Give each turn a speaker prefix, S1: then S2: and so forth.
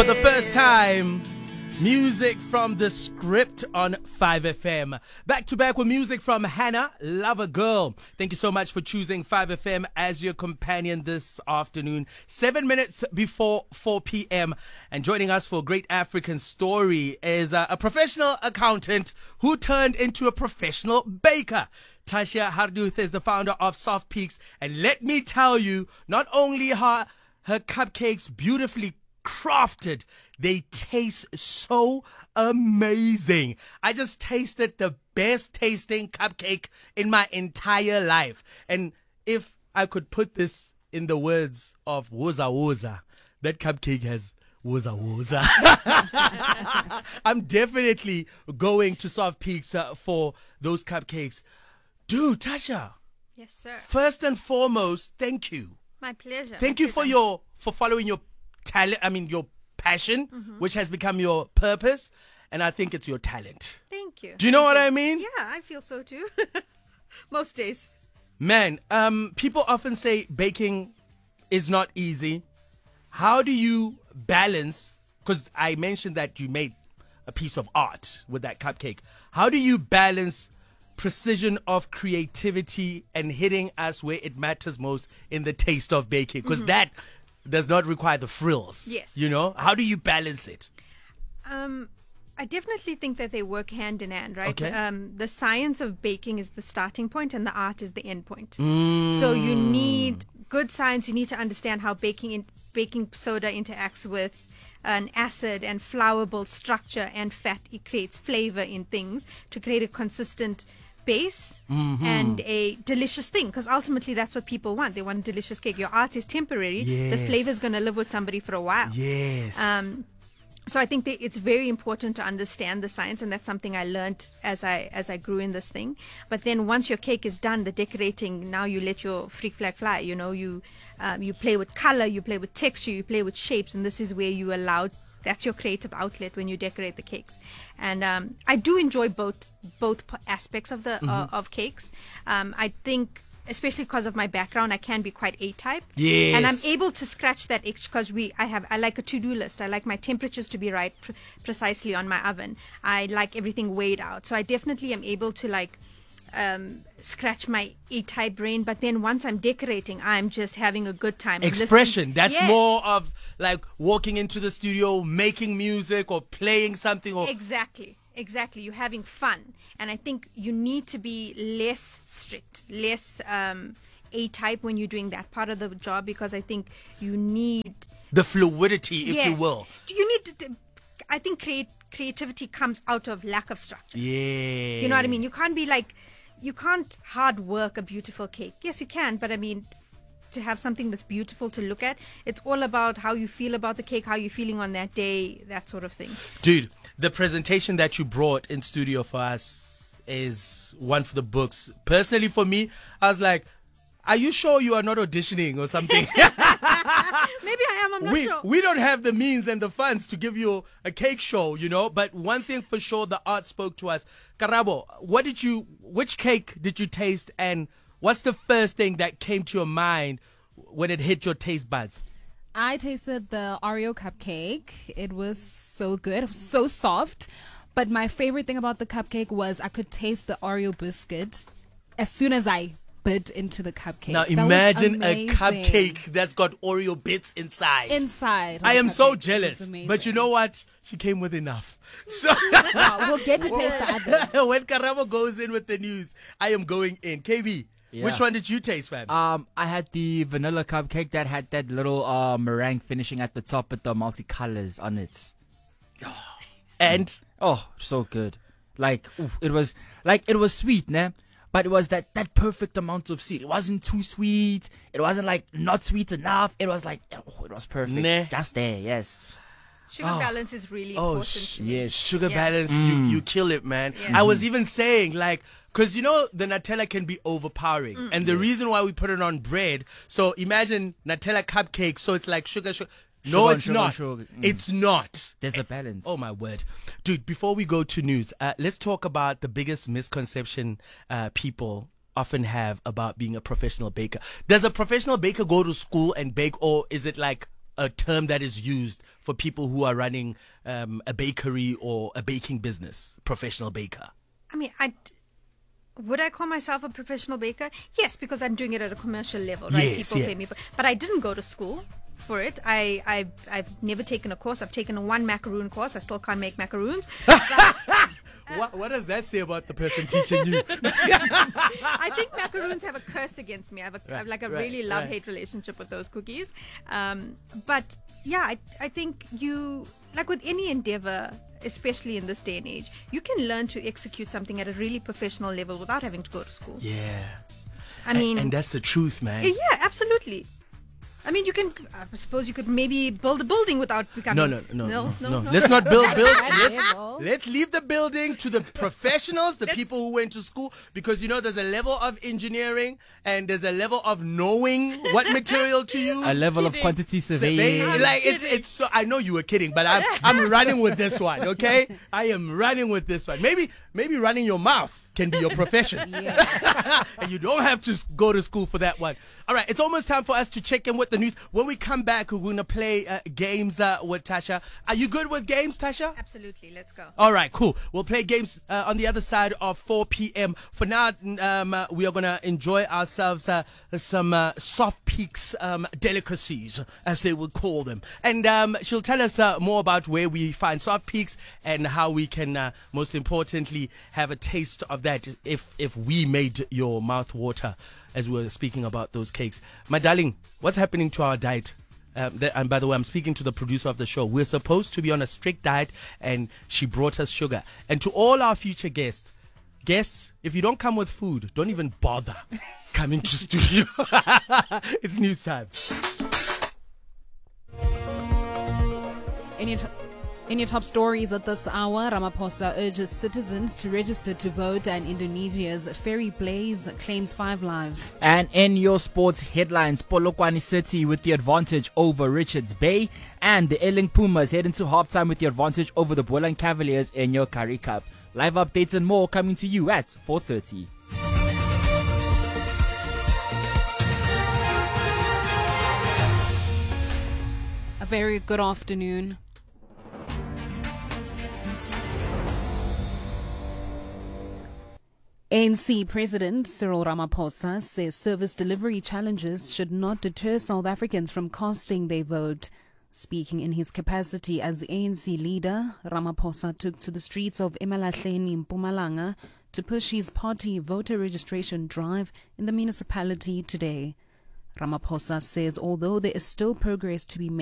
S1: For the first time, music from the script on 5FM. Back to back with music from Hannah, Lover Girl. Thank you so much for choosing 5FM as your companion this afternoon. 7 minutes before 4 p.m. And joining us for a great African story is a professional accountant who turned into a professional baker. Tasha Harduth is the founder of Soft Peaks. And let me tell you, not only are her cupcakes beautifully crafted, they taste so amazing. I just tasted the best tasting cupcake in my entire life. And if I could put this in the words of Woza Woza, that cupcake has Woza Woza. I'm definitely going to Soft Peaks for those cupcakes. Dude, Tasha.
S2: Yes, sir.
S1: First and foremost, thank you.
S2: My pleasure.
S1: Thank you for following your talent. I mean, your passion, which has become your purpose, and I think it's your talent.
S2: Thank you.
S1: Do you know what I mean?
S2: Yeah, I feel so too. Most days.
S1: Man, people often say baking is not easy. How do you balance? Because I mentioned that you made a piece of art with that cupcake. How do you balance precision of creativity and hitting us where it matters most in the taste of baking? Because that does not require the frills.
S2: Yes.
S1: You know, how do you balance it?
S2: I definitely think that they work hand in hand, right?
S1: Okay.
S2: The science of baking is the starting point and the art is the end point. So you need good science. You need to understand how baking soda interacts with an acid and flourable structure and fat. It creates flavor in things to create a consistent base and a delicious thing, because ultimately that's what people want. They want a delicious cake. Your art is temporary.
S1: Yes.
S2: The flavor is going to live with somebody for a while.
S1: Yes.
S2: So I think that it's very important to understand the science, and that's something I learned as I grew in this thing. But then once your cake is done, the decorating, now you let your freak flag fly. You know, you play with color, you play with texture, you play with shapes, and this is where you allow. That's your creative outlet when you decorate the cakes. And I do enjoy both aspects of the of cakes. I think, especially because of my background, I can be quite A-type.
S1: Yes.
S2: And I'm able to scratch that itch because I like a to-do list. I like my temperatures to be right precisely on my oven. I like everything weighed out. So I definitely am able to scratch my A-type brain. But then once I'm decorating, I'm just having a good time.
S1: Expression. That's
S2: Yes.
S1: more of like walking into the studio, making music or playing something. Or
S2: Exactly. You're having fun. And I think you need to be less strict, less A-type when you're doing that part of the job, because I think you need
S1: the fluidity, if you
S2: Yes.
S1: will.
S2: You need to, I think creativity comes out of lack of structure.
S1: Yeah.
S2: You know what I mean? You can't hard work a beautiful cake. Yes, you can, but I mean, to have something that's beautiful to look at, it's all about how you feel about the cake, how you're feeling on that day, that sort of thing.
S1: Dude, the presentation that you brought in studio for us is one for the books. Personally, for me, I was like, are you sure you are not auditioning or something?
S2: Maybe I am, I'm not sure.
S1: We don't have the means and the funds to give you a cake show, you know, but one thing for sure, the art spoke to us. Karabo, which cake did you taste, and what's the first thing that came to your mind when it hit your taste buds?
S3: I tasted the Oreo cupcake. It was so good. It was so soft. But my favorite thing about the cupcake was I could taste the Oreo biscuit as soon as I bit into the cupcake.
S1: Now
S3: That was
S1: imagine a
S3: amazing.
S1: cupcake that's got Oreo bits inside.
S3: Inside.
S1: I
S3: the
S1: am so
S3: cupcake. It
S1: jealous.
S3: was amazing.
S1: But you know what? She came with enough. So
S3: Wow, we'll get to taste the others.
S1: when Karabo goes in with the news, I am going in. KB,
S4: Yeah.
S1: which one did you taste, fam?
S4: I had the vanilla cupcake that had that little meringue finishing at the top with the multicolors on it.
S1: And
S4: Oh, so good. Like, oof, it was sweet, ne? But it was that perfect amount of sweet. It wasn't too sweet. It wasn't like not sweet enough. It was like, oh, it was perfect.
S1: Nah.
S4: Just there, yes.
S2: Sugar balance is really important to me.
S4: yes.
S1: sugar
S2: Yeah.
S1: balance, you kill it, man.
S2: Yeah.
S1: I was even saying, like, because you know the Nutella can be overpowering, and the reason why we put it on bread. So imagine Nutella cupcake. So it's like sugar. No,
S4: Sugar,
S1: it's
S4: sugar,
S1: not.
S4: sugar.
S1: It's not.
S4: There's a balance.
S1: Oh my word, dude! Before we go to news, let's talk about the biggest misconception people often have about being a professional baker. Does a professional baker go to school and bake, or is it like a term that is used for people who are running a bakery or a baking business, professional baker?
S2: I mean, would I call myself a professional baker? Yes, because I'm doing it at a commercial level, right?
S1: Yes,
S2: People
S1: yeah.
S2: pay me, but I didn't go to school for it. I've never taken a course. I've taken one macaroon course. I still can't make macaroons.
S1: What does that say about the person teaching you?
S2: I think macaroons have a curse against me. I have like a really love-hate relationship with those cookies. But yeah, I think you, like with any endeavor, especially in this day and age, you can learn to execute something at a really professional level without having to go to school.
S1: Yeah.
S2: I mean,
S1: and that's the truth, man.
S2: yeah, absolutely. I mean, you can. I suppose you could maybe build a building without becoming.
S1: No. Let's not build.
S3: level.
S1: Let's leave the building to the professionals, the people who went to school, because you know there's a level of engineering and there's a level of knowing what material to use.
S4: A level of quantity surveying.
S1: Like it's so. I know you were kidding, but I'm running with this one. Okay, I am running with this one. Maybe running your mouth can be your profession.
S3: Yeah.
S1: And you don't have to go to school for that one. All right, it's almost time for us to check in with the news. When we come back, we're going to play games with Tasha. Are you good with games, Tasha?
S2: Absolutely. Let's go.
S1: All right, cool. We'll play games on the other side of 4 p.m. For now, we are going to enjoy ourselves some Soft Peaks delicacies, as they would call them. And she'll tell us more about where we find Soft Peaks and how we can, most importantly, have a taste of that if we made your mouth water as we were speaking about those cakes. My darling, what's happening to our diet? And by the way, I'm speaking to the producer of the show. We're supposed to be on a strict diet, and she brought us sugar. And to all our future guests, if you don't come with food, don't even bother coming to studio. It's news time.
S3: In your top stories at this hour, Ramaphosa urges citizens to register to vote, and Indonesia's ferry blaze claims 5 lives.
S4: And in your sports headlines, Polokwane City with the advantage over Richards Bay, and the Eling Pumas head into halftime with the advantage over the Boland Cavaliers in your Currie Cup. Live updates and more coming to you at 4:30.
S3: A very good afternoon. ANC President Cyril Ramaphosa says service delivery challenges should not deter South Africans from casting their vote. Speaking in his capacity as the ANC leader, Ramaphosa took to the streets of Emalahleni in Mpumalanga to push his party voter registration drive in the municipality today. Ramaphosa says although there is still progress to be made,